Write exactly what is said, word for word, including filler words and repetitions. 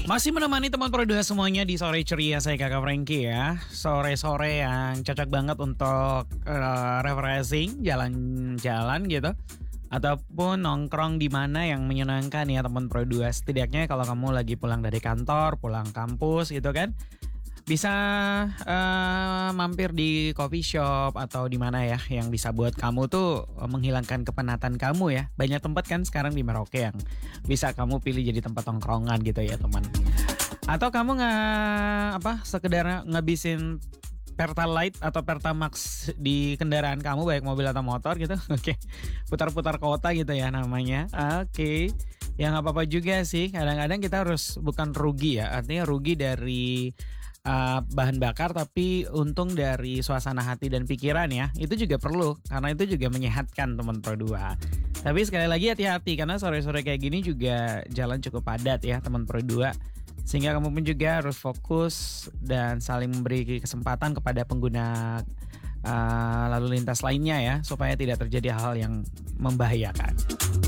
Masih menemani teman Pro dua semuanya di sore ceria, saya Kakak Frankie ya. Sore-sore yang cocok banget untuk eh, refreshing, jalan-jalan gitu. Ataupun nongkrong di mana yang menyenangkan ya teman Pro dua. Setidaknya kalau kamu lagi pulang dari kantor, pulang kampus gitu kan. Bisa eh, mampir di coffee shop atau di mana ya yang bisa buat kamu tuh menghilangkan kepenatan kamu ya. Banyak tempat kan sekarang di Merauke yang bisa kamu pilih jadi tempat tongkrongan gitu ya teman. Atau kamu nggak apa sekedar ngabisin Pertalite atau Pertamax di kendaraan kamu baik mobil atau motor gitu. Oke. Putar-putar kota gitu ya namanya. Oke. Ya nggak apa-apa juga sih. Kadang-kadang kita harus bukan rugi ya. Artinya rugi dari uh, bahan bakar tapi untung dari suasana hati dan pikiran ya. Itu juga perlu karena itu juga menyehatkan teman Pro dua. Tapi sekali lagi hati-hati karena sore-sore kayak gini juga jalan cukup padat ya teman Pro dua. Sehingga kamu pun juga harus fokus dan saling memberi kesempatan kepada pengguna uh, lalu lintas lainnya ya supaya tidak terjadi hal yang membahayakan.